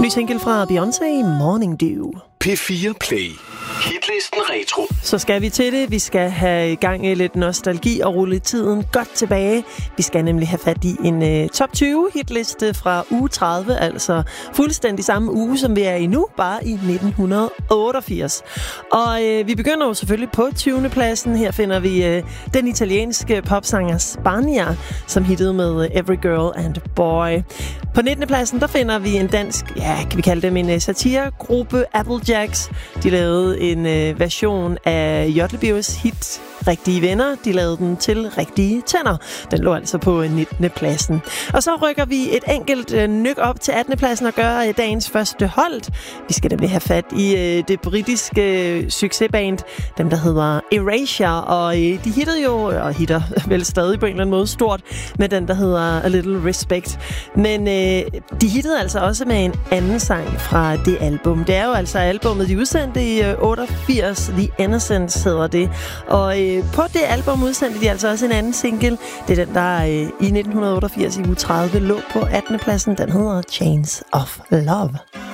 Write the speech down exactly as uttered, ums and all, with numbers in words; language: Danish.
Ny single fra Beyoncé, Morning Dew. P fire Play. Hitlisten Retro. Så skal vi til det. Vi skal have gang i lidt nostalgi og rulle tiden godt tilbage. Vi skal nemlig have fat i en uh, top tyve hitliste fra uge tredive, altså fuldstændig samme uge, som vi er i nu, bare i nitten otteogfirs. Og uh, vi begynder jo selvfølgelig på tyvende pladsen. Her finder vi uh, den italienske popsanger Spagna, som hittede med uh, Every Girl and Boy. På nittende pladsen, der finder vi en dansk, ja, kan vi kalde dem en uh, satiregruppe, Applejacks. De lavede en øh, version af Jotlebios hit Rigtige Venner. De lavede den til Rigtige Tænder. Den lå altså på nittende pladsen. Og så rykker vi et enkelt øh, nyk op til attende pladsen og gør øh, dagens første hold. Vi skal nemlig have fat i øh, det britiske øh, succesband, dem der hedder Erasure. Og øh, de hittede jo, og hitter vel stadig på en eller anden måde stort, med den der hedder A Little Respect. Men øh, de hittede altså også med en anden sang fra det album. Det er jo altså albummet, de udsendte i øh, otteogfirs. The Innocence hedder det. Og øh, på det album udsendte de altså også en anden single. Det er den, der øh, i nitten otteogfirs i uge tredive lå på attende pladsen. Den hedder Chains of Love.